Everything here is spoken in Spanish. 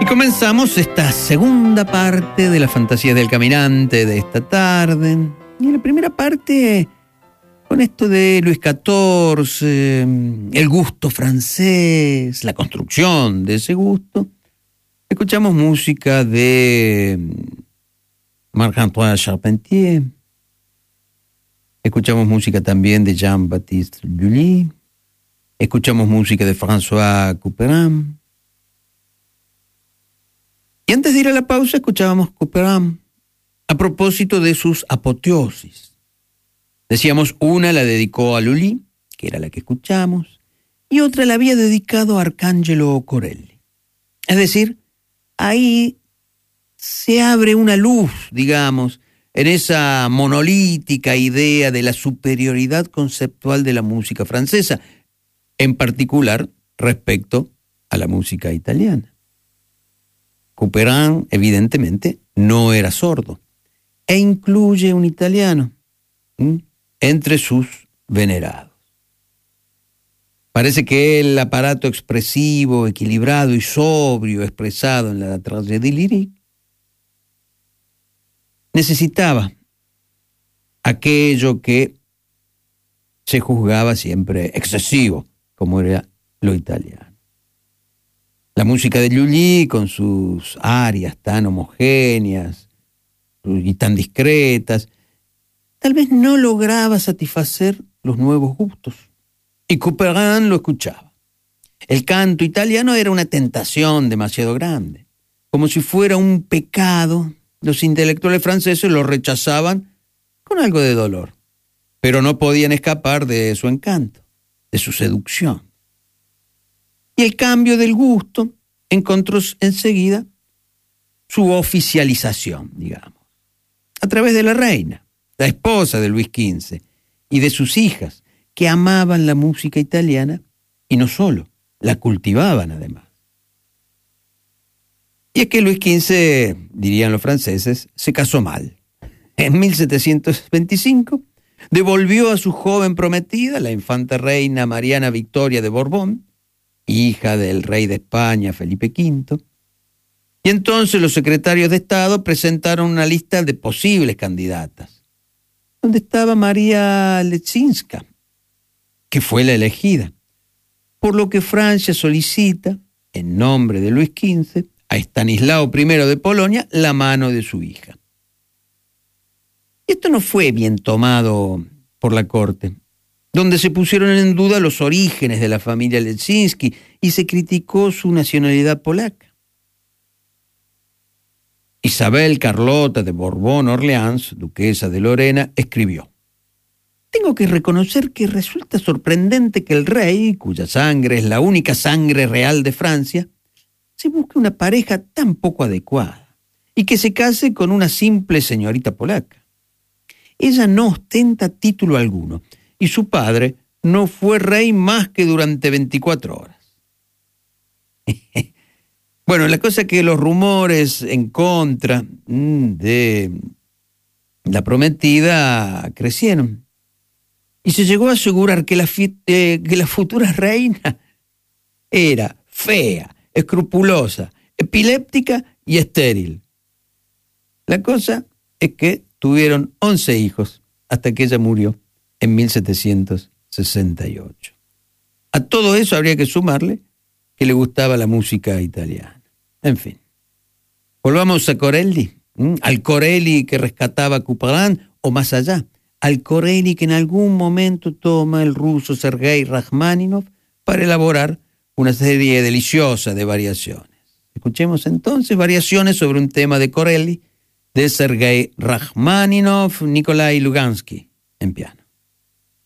Comenzamos esta segunda parte de la fantasía del caminante de esta tarde. Y en la primera parte, con esto de Luis XIV, el gusto francés, la construcción de ese gusto, escuchamos música de Marc-Antoine Charpentier, escuchamos música también de Jean-Baptiste Lully, escuchamos música de François Couperin. Y antes de ir a la pausa, escuchábamos Couperin a propósito de sus apoteosis. Decíamos, una la dedicó a Lully, que era la que escuchamos, y otra la había dedicado a Arcangelo Corelli. Es decir, ahí se abre una luz, digamos, en esa monolítica idea de la superioridad conceptual de la música francesa, en particular respecto a la música italiana. Couperin, evidentemente, no era sordo e incluye un italiano entre sus venerados. Parece que el aparato expresivo, equilibrado y sobrio expresado en la tragédie lyrique necesitaba aquello que se juzgaba siempre excesivo, como era lo italiano. La música de Lully, con sus arias tan homogéneas y tan discretas, tal vez no lograba satisfacer los nuevos gustos. Y Couperin lo escuchaba. El canto italiano era una tentación demasiado grande. Como si fuera un pecado, los intelectuales franceses lo rechazaban con algo de dolor. Pero no podían escapar de su encanto, de su seducción. Y el cambio del gusto encontró enseguida su oficialización, digamos, a través de la reina, la esposa de Luis XV, y de sus hijas, que amaban la música italiana y no solo, la cultivaban además. Y es que Luis XV, dirían los franceses, se casó mal. En 1725 devolvió a su joven prometida, la infanta reina Mariana Victoria de Borbón, hija del rey de España, Felipe V, y entonces los secretarios de Estado presentaron una lista de posibles candidatas, donde estaba María Leczinska, que fue la elegida, por lo que Francia solicita, en nombre de Luis XV, a Estanislao I de Polonia, la mano de su hija. Y esto no fue bien tomado por la corte, donde se pusieron en duda los orígenes de la familia Leczinski y se criticó su nacionalidad polaca. Isabel Carlota de Borbón-Orleans, duquesa de Lorena, escribió: «Tengo que reconocer que resulta sorprendente que el rey, cuya sangre es la única sangre real de Francia, se busque una pareja tan poco adecuada y que se case con una simple señorita polaca. Ella no ostenta título alguno, y su padre no fue rey más que durante 24 horas. Bueno, la cosa es que los rumores en contra de la prometida crecieron. Y se llegó a asegurar que la futura reina era fea, escrupulosa, epiléptica y estéril. La cosa es que tuvieron 11 hijos hasta que ella murió en 1768. A todo eso habría que sumarle que le gustaba la música italiana. En fin. Volvamos a Corelli, al Corelli que rescataba Couperin, o más allá, al Corelli que en algún momento toma el ruso Sergei Rachmaninoff para elaborar una serie deliciosa de variaciones. Escuchemos entonces variaciones sobre un tema de Corelli, de Sergei Rachmaninoff, Nikolai Lugansky, en piano.